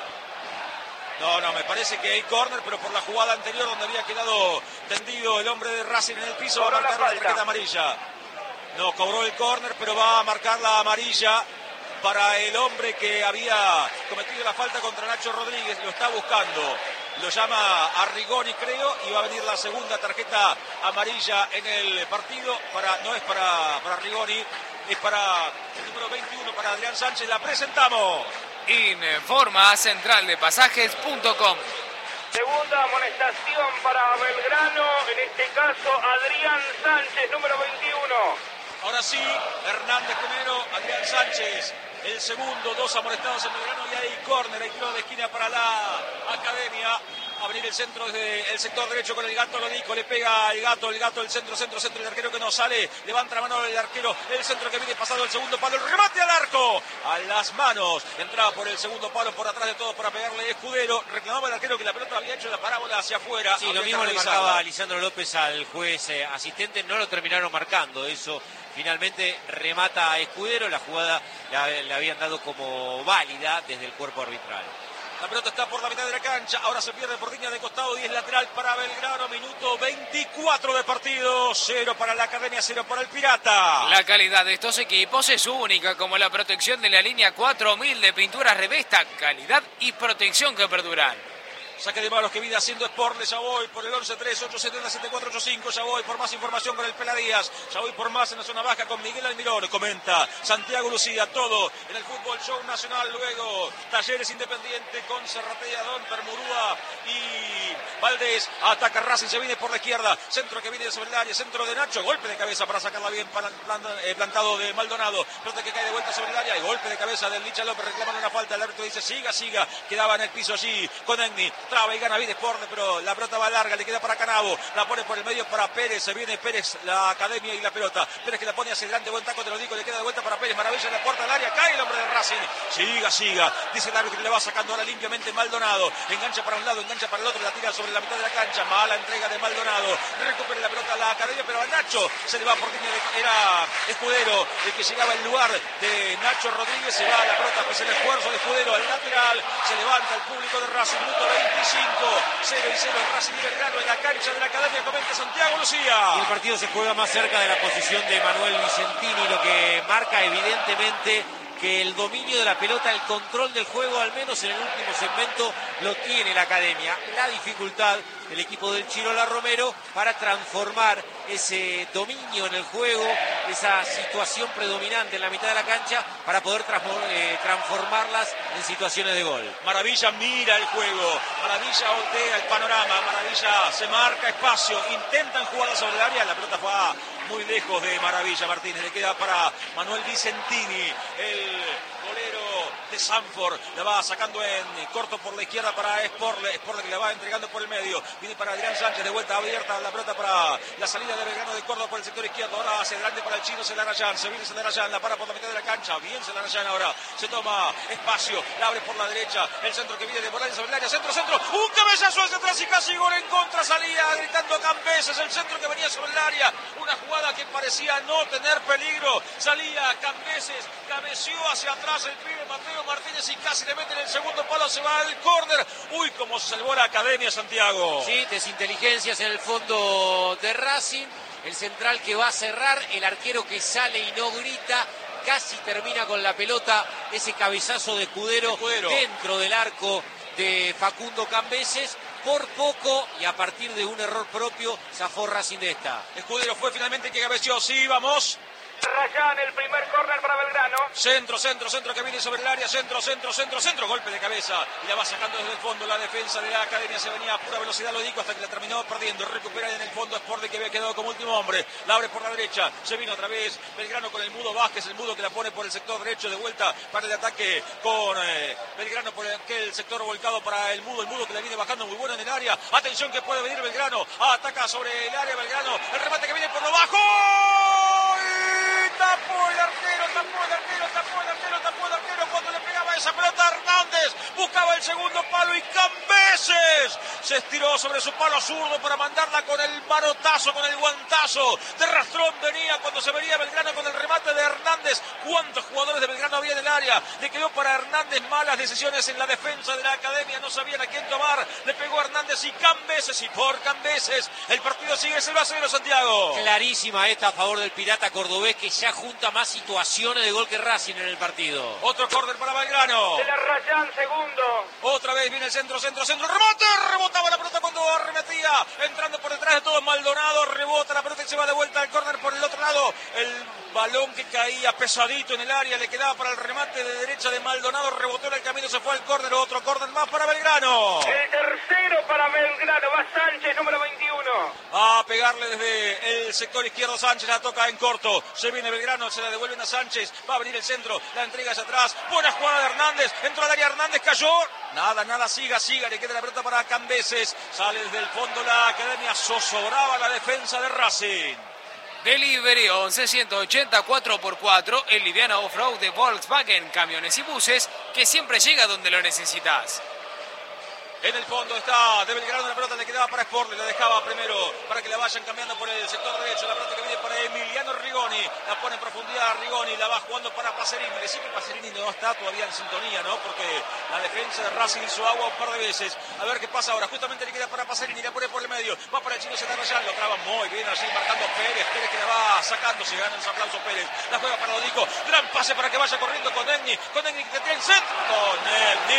No, me parece que hay córner, pero por la jugada anterior donde había quedado tendido el hombre de Racing en el piso, va a marcar la tarjeta amarilla. No, cobró el córner, pero va a marcar la amarilla para el hombre que había cometido la falta contra Nacho Rodríguez. Lo está buscando, lo llama a Rigoni, creo, y va a venir la segunda tarjeta amarilla en el partido. No es para Rigoni, es para el número 21, para Adrián Sánchez. La presentamos. Informa centraldepasajes.com. Segunda amonestación para Belgrano, en este caso Adrián Sánchez, número 21. Ahora sí, Hernández primero, Adrián Sánchez el segundo, 2 amonestados en Belgrano y hay córner, hay tiro de esquina para la Academia. A venir el centro desde el sector derecho con el Gato, Lodico, le pega el Gato, el centro, el arquero que no sale, levanta la mano el arquero, el centro que viene pasado el segundo palo, el remate al arco, a las manos, entraba por el segundo palo, por atrás de todo para pegarle Escudero, reclamaba el arquero que la pelota había hecho la parábola hacia afuera. Sí, lo mismo le marcaba Lisandro López al juez asistente, no lo terminaron marcando, eso finalmente remata a Escudero, la jugada le habían dado como válida desde el cuerpo arbitral. La pelota está por la mitad de la cancha, ahora se pierde por línea de costado y es lateral para Belgrano, minuto 24 de partido, 0 para la Academia, 0 para el Pirata. La calidad de estos equipos es única, como la protección de la línea 4000 de pinturas Revesta, calidad y protección que perduran. Saque de manos que viene haciendo Sportle, ya voy por el 11-3-870-7485, ya voy por más información con el Peladías, ya voy por más en la zona baja con Miguel Almirón, comenta Santiago Lucía, todo en el Fútbol Show Nacional, luego Talleres Independiente con Serratea, Don Permurúa y Valdés, ataca Racing, se viene por la izquierda, centro que viene sobre el área, centro de Nacho, golpe de cabeza para sacarla bien, plantado de Maldonado, pelota que cae de vuelta sobre el área, y golpe de cabeza del Licha López, reclaman una falta, el árbitro dice siga, quedaba en el piso allí con Egni, traba y gana bien Sportle, pero la pelota va larga, le queda para Canavo, la pone por el medio para Pérez, se viene Pérez, la Academia y la pelota, Pérez que la pone hacia adelante, buen taco, te lo digo, le queda de vuelta para Pérez, maravilla en la puerta del área, cae el hombre de Racing, siga, dice el árbitro que le va sacando ahora limpiamente Maldonado, engancha para un lado, engancha para el otro, la tira sobre la mitad de la cancha, mala entrega de Maldonado, recupera la pelota a la Academia, pero a Nacho se le va por línea era Escudero el que llegaba en lugar de Nacho Rodríguez, se va a la pelota, pues el esfuerzo de Escudero al lateral, se levanta el público de Racing, minuto 25, 0-0 en Racing y Belgrano en la cancha de la Academia, comenta Santiago Lucía. Y el partido se juega más cerca de la posición de Manuel Vicentini, lo que marca evidentemente que el dominio de la pelota, el control del juego, al menos en el último segmento, lo tiene la Academia. La dificultad del equipo del Chirola Romero para transformar ese dominio en el juego, esa situación predominante en la mitad de la cancha, para poder transformarlas en situaciones de gol. Maravilla mira el juego, Maravilla voltea el panorama, Maravilla se marca espacio, intentan jugar sobre el área, la pelota fue muy lejos de Maravilla Martínez, le queda para Manuel Vicentini, el golero de Sanford, la va sacando en corto por la izquierda para Sportle que la va entregando por el medio, viene para Adrián Sánchez, de vuelta abierta la pelota para la salida de Belgrano de Córdoba por el sector izquierdo, ahora hacia adelante para el chino Celarayán, se viene Celarayán, la para por la mitad de la cancha, bien Celarayán ahora, se toma espacio, la abre por la derecha, el centro que viene de Morales sobre el área, centro, un cabezazo hacia atrás y casi gol en contra, salía gritando Cambeses, el centro que venía sobre el área, una jugada que parecía no tener peligro, salía Cambeses, cabeceó hacia atrás el pibe Mateo Martínez y casi le mete en el segundo palo, se va al córner, uy, cómo se salvó la Academia, Santiago. Sí, desinteligencias en el fondo de Racing, el central que va a cerrar, el arquero que sale y no grita, casi termina con la pelota, ese cabezazo de Escudero dentro del arco de Facundo Cambeses, por poco y a partir de un error propio zafó Racing de esta. Escudero fue finalmente que cabeció, sí, vamos. Rayán, el primer córner para Belgrano. Centro que viene sobre el área, centro, golpe de cabeza y la va sacando desde el fondo la defensa de la Academia. Se venía a pura velocidad Lodico hasta que la terminó perdiendo. Recupera en el fondo Sporting, que había quedado como último hombre. La abre por la derecha, se vino otra vez Belgrano con el Mudo Vázquez, el Mudo que la pone por el sector derecho de vuelta para el ataque con Belgrano por el sector volcado para el Mudo que la viene bajando muy bueno en el área. Atención que puede venir Belgrano, ataca sobre el área Belgrano, el remate que viene por lo bajo. Tapó el arquero cuando le pegaba esa pelota Hernández, buscaba el segundo palo y Cambeses se estiró sobre su palo zurdo para mandarla con el manotazo, con el guantazo de rastrón. Venía cuando se venía Belgrano con el remate de Hernández. ¿Cuántos jugadores de Belgrano había en el área? Le quedó para Hernández malas decisiones en la defensa de la Academia, no sabían a quién tomar. Le pegó a Hernández y Cambeses, y por Cambeses el partido sigue 0-0, Santiago. Clarísima esta a favor del Pirata cordobés, que ya junta más situaciones de gol que Racing en el partido. Otro córner para Belgrano. De la Rayán, segundo. Otra vez viene el centro, remate, rebotaba la pelota cuando arremetía, entrando por detrás de todo Maldonado, rebota la pelota y se va de vuelta al córner por el otro lado. El balón que caía pesadito en el área, le quedaba para el remate de derecha de Maldonado, rebotó en el camino, se fue al córner, otro córner más para Belgrano. El tercero para Belgrano, va Sánchez, número 21. Va a pegarle desde el sector izquierdo Sánchez, la toca en corto, se viene Belgrano, se la devuelven a Sánchez, va a venir el centro, la entrega hacia atrás, buena jugada de Hernández, entró al área Hernández, cayó, nada, siga, le queda la pelota para Cambeses, sale desde el fondo la Academia, zozobraba la defensa de Racing. Delivery 11-180 4x4, el liviano off-road de Volkswagen, camiones y buses, que siempre llega donde lo necesitas. En el fondo está de Belgrano, la pelota le quedaba para Sporting, la dejaba primero para que la vayan cambiando por el sector derecho, la pelota que viene para Emiliano Rigoni, la pone en profundidad a Rigoni, la va jugando para Pacerini, decir que Pacerini no está todavía en sintonía, ¿no? Porque la defensa de Racing hizo agua un par de veces. A ver qué pasa ahora, justamente le queda para Pacerini, la pone por el medio, va para el chino Zetarrayán, lo traba muy bien así, marcando Pérez que la va sacando, se gana los aplausos Pérez, la juega para Lodico, gran pase para que vaya corriendo con Egni que tiene el centro, con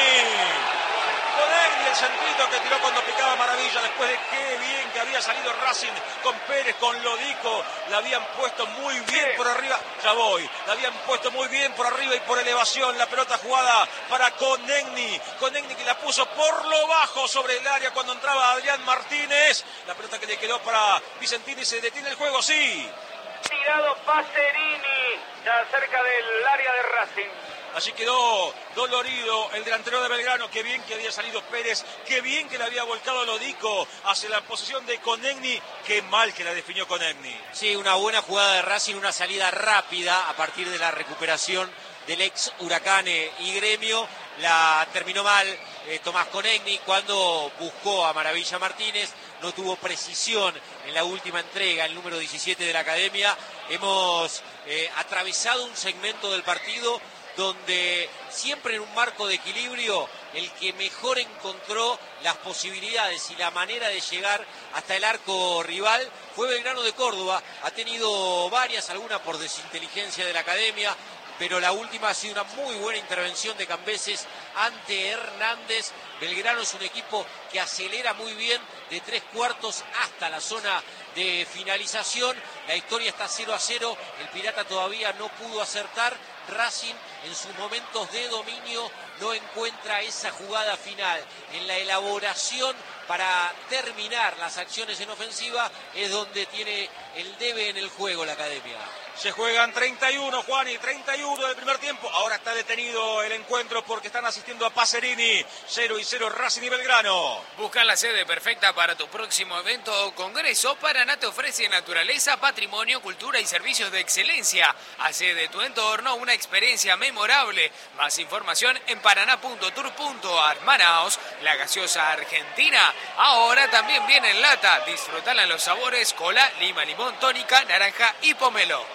Egni, el centrito que tiró cuando picaba Maravilla, después de qué bien que había salido Racing con Pérez, con Lodico, la habían puesto muy bien por arriba, la habían puesto muy bien por arriba y por elevación, la pelota jugada para Conegni que la puso por lo bajo sobre el área cuando entraba Adrián Martínez, la pelota que le quedó para Vicentini, se detiene el juego, sí. Tirado Pacerini, ya cerca del área de Racing. Allí quedó dolorido el delantero de Belgrano. Qué bien que había salido Pérez. Qué bien que le había volcado Lodico hacia la posición de Conegni. Qué mal que la definió Conegni. Sí, una buena jugada de Racing, una salida rápida a partir de la recuperación del ex Huracán y Gremio. La terminó mal Tomás Conegni cuando buscó a Maravilla Martínez. No tuvo precisión en la última entrega, el número 17 de la Academia. Hemos atravesado un segmento del partido donde siempre en un marco de equilibrio el que mejor encontró las posibilidades y la manera de llegar hasta el arco rival fue Belgrano de Córdoba. Ha tenido varias, algunas por desinteligencia de la Academia, pero la última ha sido una muy buena intervención de Cambeses ante Hernández. Belgrano es un equipo que acelera muy bien de 3/4 hasta la zona de finalización. La historia está 0-0, el Pirata todavía no pudo acertar. Racing en sus momentos de dominio no encuentra esa jugada final. En la elaboración para terminar las acciones en ofensiva es donde tiene el debe en el juego la Academia. Se juegan 31, Juani, 31 del primer tiempo. Ahora está detenido el encuentro porque están asistiendo a Pacerini. 0-0 Racing y Belgrano. Busca la sede perfecta para tu próximo evento o congreso. Paraná te ofrece naturaleza, patrimonio, cultura y servicios de excelencia. Hace de tu entorno una experiencia memorable. Más información en paraná.tour.ar. Manaos, la gaseosa argentina. Ahora también viene en lata. Disfrutala en los sabores cola, lima, limón, tónica, naranja y pomelo.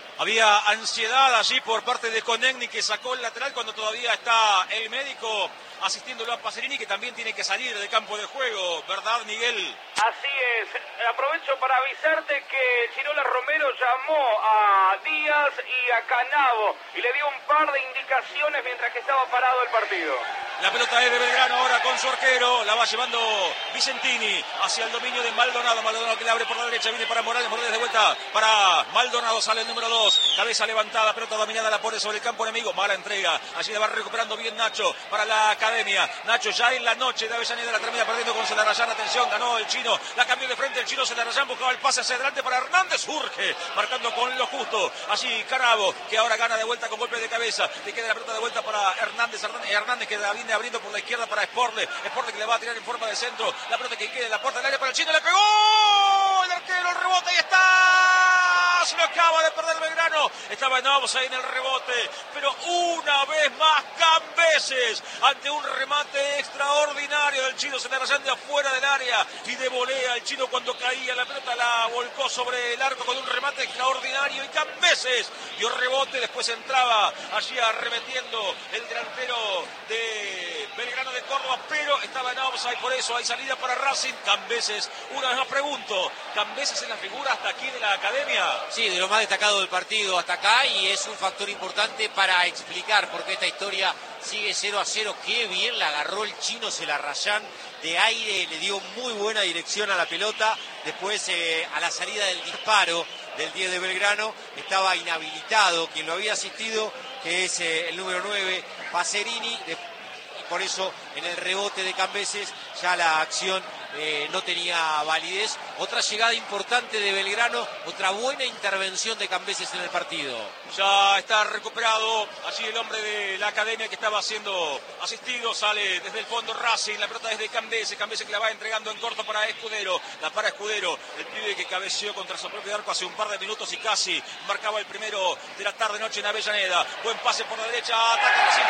Había ansiedad allí por parte de Conegni, que sacó el lateral cuando todavía está el médico asistiéndolo a Pacerini, que también tiene que salir del campo de juego, ¿verdad, Miguel? Así es. Aprovecho para avisarte que Chirola Romero llamó a Díaz y a Canavo y le dio un par de indicaciones mientras que estaba parado el partido. La pelota es de Belgrano ahora con su arquero, la va llevando Vicentini hacia el dominio de Maldonado. Maldonado que le abre por la derecha, viene para Morales, Morales de vuelta para Maldonado, sale el número 2, cabeza levantada, pelota dominada, la pone sobre el campo enemigo, mala entrega, allí le va recuperando bien Nacho para la Academia. Nacho ya en la noche de Avellaneda la termina perdiendo con Celarayán, atención, ganó el chino, la cambió de frente el chino Celarayán, buscaba el pase hacia adelante para Hernández, urge, marcando con lo justo, allí Canavo, que ahora gana de vuelta con golpe de cabeza, le queda la pelota de vuelta para Hernández que la viene abriendo por la izquierda para Sporle que le va a tirar en forma de centro, la pelota que queda en la puerta del área para el chino, le pegó el arquero, el rebote, y está, se lo acaba de perder Belgrano, estaba en offside en el rebote, pero una vez más Cambeses, ante un remate extraordinario del chino Celarayán de afuera del área, y de volea el chino cuando caía la pelota la volcó sobre el arco con un remate extraordinario, y Cambeses dio rebote, después entraba allí arremetiendo el delantero de Belgrano de Córdoba, pero estaba en offside, por eso hay salida para Racing. Cambeses, una vez más pregunto, ¿Cambeses es la figura hasta aquí de la Academia? Sí, de lo más destacado del partido hasta acá, y es un factor importante para explicar por qué esta historia sigue 0-0. Qué bien la agarró el chino Celarayán de aire, le dio muy buena dirección a la pelota. Después a la salida del disparo del 10 de Belgrano estaba inhabilitado quien lo había asistido, que es el número 9, Pacerini, y por eso en el rebote de Cambeses ya la acción no tenía validez. Otra llegada importante de Belgrano, otra buena intervención de Cambeses en el partido. Ya está recuperado allí el hombre de la Academia que estaba siendo asistido, sale desde el fondo Racing, la pelota es de Cambeses que la va entregando en corto para Escudero, la para Escudero, el pibe que cabeceó contra su propio arco hace un par de minutos y casi marcaba el primero de la tarde-noche en Avellaneda. Buen pase por la derecha, ataca Racing,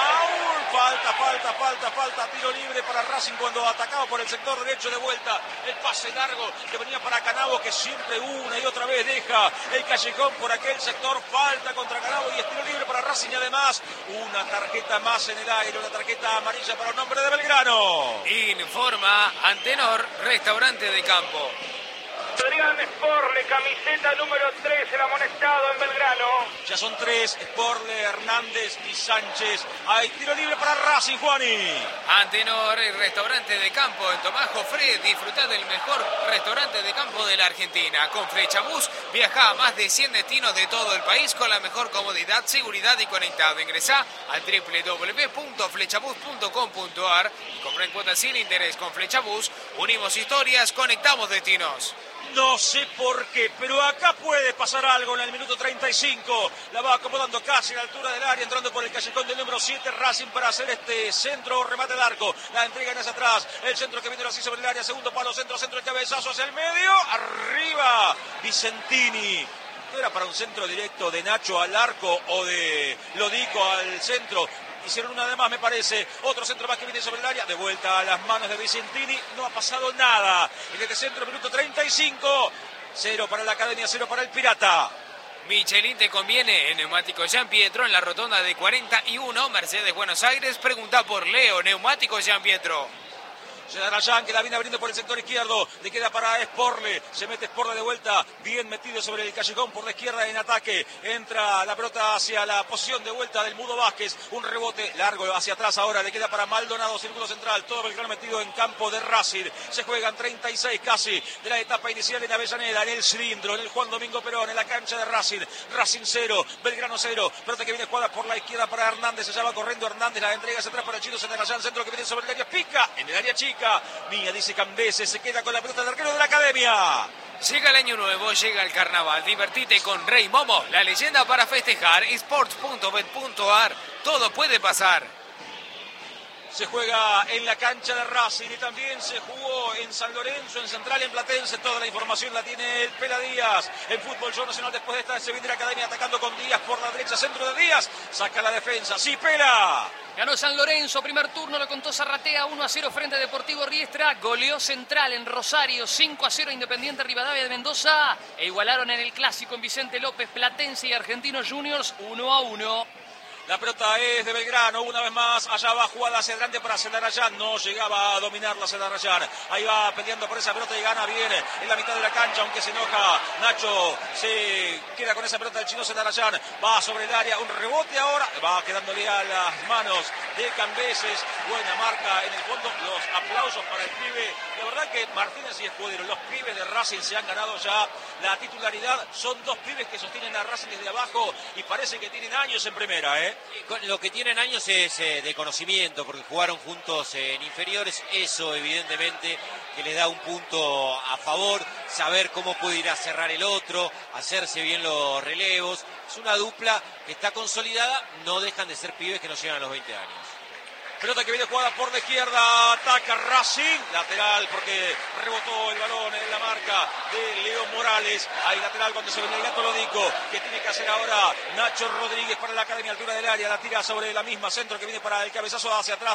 falta, tiro libre para Racing cuando atacaba por el sector derecho, de vuelta el pase largo que venía para Canavo, que siempre una y otra vez deja el callejón por aquel sector, falta contra Canavo y es tiro libre para Racing, y además una tarjeta más en el aire, una tarjeta amarilla para un hombre de Belgrano. Informa Antenor, restaurante de campo. Adrián Sporle, camiseta número 3, el amonestado en Belgrano. Ya son 3, Sporle, Hernández y Sánchez. Hay tiro libre para Racing, Juani. Antenor, el restaurante de campo en Tomás Jofré. Disfruta del mejor restaurante de campo de la Argentina. Con Flechabús viaja a más de 100 destinos de todo el país con la mejor comodidad, seguridad y conectado. Ingresá a www.flechabús.com.ar y compra en cuotas sin interés. Con Flechabús unimos historias, conectamos destinos. No sé por qué, pero acá puede pasar algo en el minuto 35. La va acomodando casi a la altura del área, entrando por el callejón del número 7, Racing para hacer este centro, remate al arco. La entrega en hacia atrás, el centro que viene así sobre el área, segundo palo, centro, el cabezazo hacia el medio, arriba, Vicentini. ¿No era para un centro directo de Nacho al arco o de Lodico al centro? Hicieron una de más, me parece. Otro centro más que viene sobre el área. De vuelta a las manos de Vicentini. No ha pasado nada. En este centro, minuto 35. 0 para la Academia, 0 para el Pirata. Michelin te conviene. En Neumáticos Jean Pietro, en la rotonda de 41, Mercedes Buenos Aires. Pregunta por Leo. Neumáticos Jean Pietro. Celarayán que la viene abriendo por el sector izquierdo, le queda para Sporle, se mete Sporle de vuelta, bien metido sobre el callejón por la izquierda en ataque, entra la pelota hacia la posición de vuelta del Mudo Vázquez, un rebote largo hacia atrás ahora, le queda para Maldonado, círculo central, todo Belgrano metido en campo de Racing, se juegan 36 casi de la etapa inicial en Avellaneda, en el cilindro, en el Juan Domingo Perón, en la cancha de Racing, Racing 0, Belgrano 0, pelota que viene jugada por la izquierda para Hernández, allá va corriendo Hernández, la entrega hacia atrás para el chino Celarayán, centro que viene sobre el área, pica en el área chica. Mía, dice Cambeses, se queda con la pelota del arquero de la Academia. Llega el año nuevo, llega el carnaval, divertite con Rey Momo, la leyenda para festejar, sports.bet.ar, todo puede pasar. Se juega en la cancha de Racing y también se jugó en San Lorenzo, en Central, en Platense. Toda la información la tiene el Pela Díaz. En Fútbol Show Nacional, después de esta se viene la Academia atacando con Díaz por la derecha, centro de Díaz, saca la defensa. Sí, Pela. Ganó San Lorenzo, primer turno, lo contó Zarratea, 1-0 frente a Deportivo Riestra. Goleó Central en Rosario, 5-0 Independiente Rivadavia de Mendoza. E igualaron en el clásico en Vicente López, Platense y Argentinos Juniors, 1-1. La pelota es de Belgrano, una vez más, allá va jugada hacia adelante para Zelarayán, no llegaba a dominarla Zelarayán, ahí va peleando por esa pelota y gana bien en la mitad de la cancha, aunque se enoja Nacho, se queda con esa pelota del chino Zelarayán, va sobre el área, un rebote ahora, va quedándole a las manos de Cambeses, buena marca en el fondo, los aplausos para el pibe, la verdad que Martínez y Escudero, los pibes de Racing se han ganado ya la titularidad, son dos pibes que sostienen a Racing desde abajo y parece que tienen años en primera, Lo que tienen años es de conocimiento, porque jugaron juntos en inferiores, eso evidentemente que les da un punto a favor, saber cómo puede ir a cerrar el otro, hacerse bien los relevos, es una dupla que está consolidada, no dejan de ser pibes que no llegan a los 20 años. Pelota que viene jugada por la izquierda, ataca Racing, lateral porque rebotó el balón en la marca de Leo Morales, ahí lateral cuando se viene el Gato Lodico, que tiene que hacer ahora Nacho Rodríguez para la academia, altura del área, la tira sobre la misma, centro que viene para el cabezazo hacia atrás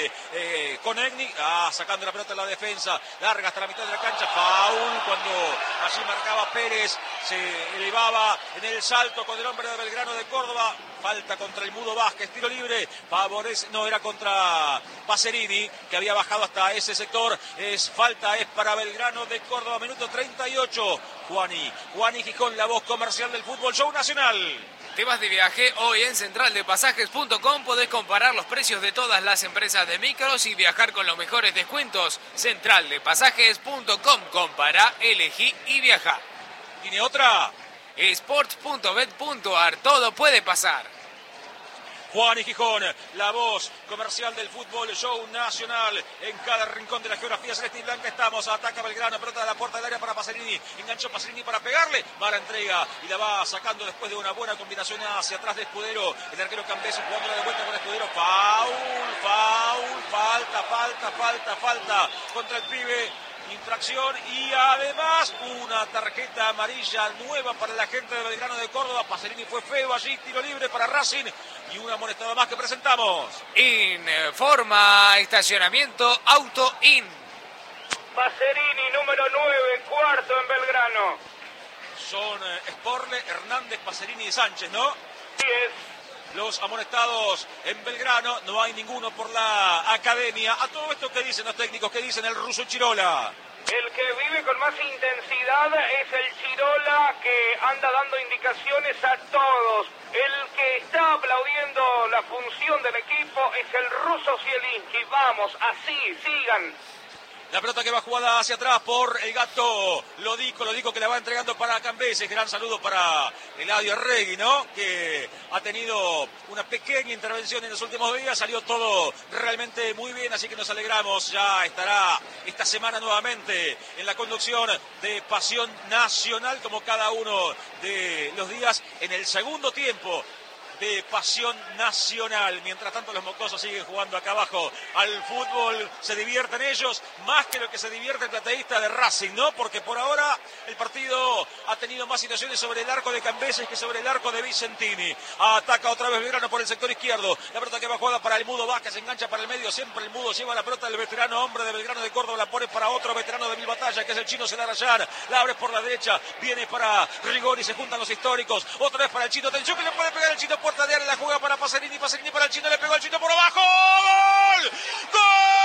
de Conegni, sacando la pelota en la defensa, larga hasta la mitad de la cancha, foul cuando allí marcaba Pérez, se elevaba en el salto con el hombre de Belgrano de Córdoba, falta contra el Mudo Vázquez, tiro libre, favorece, no era contra Pacerini, que había bajado hasta ese sector, falta es para Belgrano de Córdoba, minuto 38, Juani Gijón, la voz comercial del Fútbol Show Nacional. ¿Te vas de viaje? Hoy en centraldepasajes.com podés comparar los precios de todas las empresas de micros y viajar con los mejores descuentos. Centraldepasajes.com, compará, elegí y viajá. ¿Tiene otra? Sports.bet.ar, todo puede pasar. Juani Gijón, la voz comercial del Fútbol Show Nacional. En cada rincón de la geografía celeste y blanca estamos. Ataca Belgrano, pelota de la puerta del área para Pacerini. Enganchó Pacerini para pegarle. Mala entrega y la va sacando después de una buena combinación hacia atrás de Escudero. El arquero Cambeses jugándola de vuelta con Escudero. Falta contra el pibe. Infracción y además una tarjeta amarilla nueva para la gente de Belgrano de Córdoba. Pacerini fue feo allí, tiro libre para Racing y una amonestada más que presentamos. Informa estacionamiento Auto In. Pacerini, número 9, cuarto en Belgrano. Son Sporle, Hernández, Pacerini y Sánchez, ¿no? Sí es. Los amonestados en Belgrano, no hay ninguno por la academia. A todo esto, ¿qué dicen los técnicos? ¿Qué dicen el ruso Chirola? El que vive con más intensidad es el Chirola, que anda dando indicaciones a todos. El que está aplaudiendo la función del equipo es el ruso Zielinski. Vamos, así, sigan. La pelota que va jugada hacia atrás por el Gato Lodico que la va entregando para Cambeses. Gran saludo para Eladio Arregui, ¿no? Que ha tenido una pequeña intervención en los últimos días. Salió todo realmente muy bien, así que nos alegramos. Ya estará esta semana nuevamente en la conducción de Pasión Nacional, como cada uno de los días en el segundo tiempo de Pasión Nacional. Mientras tanto los mocosos siguen jugando acá abajo al fútbol, se divierten ellos más que lo que se divierte el plateísta de Racing, ¿no? Porque por ahora el partido ha tenido más situaciones sobre el arco de Cambeses que sobre el arco de Vicentini. Ataca otra vez Belgrano por el sector izquierdo, la pelota que va jugada para el Mudo Vázquez, se engancha para el medio, siempre el Mudo lleva la pelota del veterano hombre de Belgrano de Córdoba, la pone para otro veterano de Mil Batallas, que es el chino Zelarayán, la abre por la derecha, viene para Rigoni, se juntan los históricos, otra vez para el chino, atención que le puede pegar el chino, puerta de área, la juega para Pacerini para el chino, le pegó el chino por abajo, ¡gol! ¡Gol!